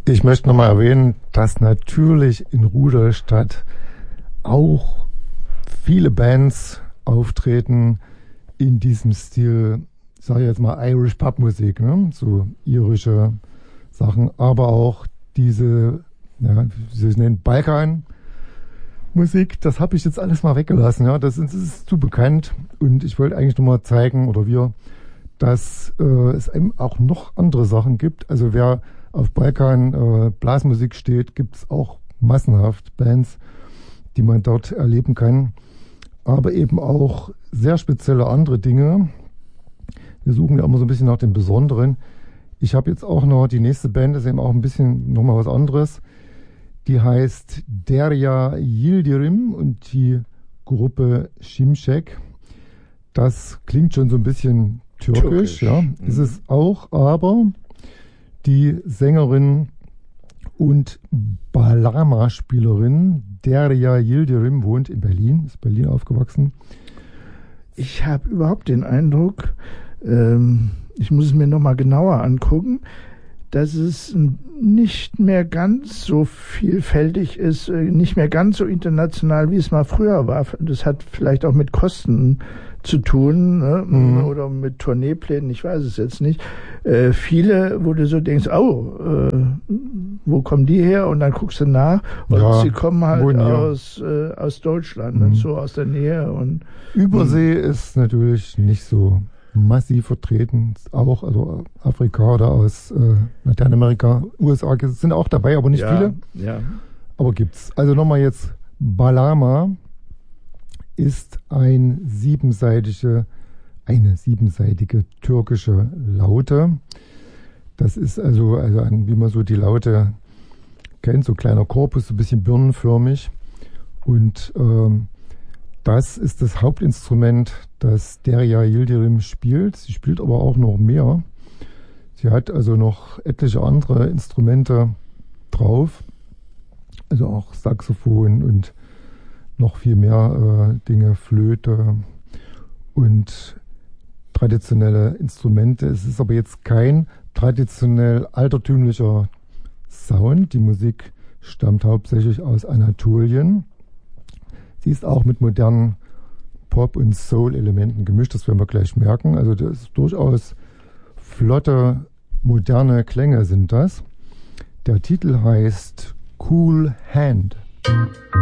Ich möchte nochmal erwähnen, dass natürlich in Rudolstadt auch viele Bands auftreten in diesem Stil, ich sage jetzt mal Irish Pub Musik, ne? So irische Sachen, aber auch diese, ja, wie sie es nennen, Balkan Musik, das habe ich jetzt alles mal weggelassen, ja, das ist zu bekannt und ich wollte eigentlich nur mal zeigen, oder wir, dass es eben auch noch andere Sachen gibt. Also wer auf Balkan Blasmusik steht, gibt es auch massenhaft Bands, die man dort erleben kann, aber eben auch sehr spezielle andere Dinge. Wir suchen ja immer so ein bisschen nach dem Besonderen. Ich habe jetzt auch noch die nächste Band, das ist eben auch ein bisschen nochmal was anderes. Die heißt Derya Yildirim und die Gruppe Şimşek. Das klingt schon so ein bisschen türkisch. Ja, ist es auch, aber die Sängerin und Bağlama-Spielerin Derya Yildirim wohnt in Berlin, ist Berlin aufgewachsen. Ich habe überhaupt den Eindruck, ich muss es mir nochmal genauer angucken, dass es nicht mehr ganz so vielfältig ist, nicht mehr ganz so international, wie es mal früher war. Das hat vielleicht auch mit Kosten zu tun, ne? Oder mit Tourneeplänen, ich weiß es jetzt nicht. Viele, wo du so denkst, wo kommen die her? Und dann guckst du nach und ja, sie kommen halt aus Deutschland, so aus der Nähe. Und Übersee ist natürlich nicht so massiv vertreten, auch also Afrika oder aus Lateinamerika, USA sind auch dabei, aber nicht viele. Ja. Aber gibt's. Also nochmal jetzt, Bağlama ist eine siebenseitige türkische Laute. Das ist also wie man so die Laute kennt, so kleiner Korpus, so ein bisschen birnenförmig. Und das ist das Hauptinstrument, das Derya Yildirim spielt. Sie spielt aber auch noch mehr. Sie hat also noch etliche andere Instrumente drauf. Also auch Saxophon und noch viel mehr Dinge, Flöte und traditionelle Instrumente. Es ist aber jetzt kein traditionell altertümlicher Sound. Die Musik stammt hauptsächlich aus Anatolien. Sie ist auch mit modernen Pop- und Soul-Elementen gemischt, das werden wir gleich merken. Also das ist durchaus flotte, moderne Klänge sind das. Der Titel heißt Cool Hand.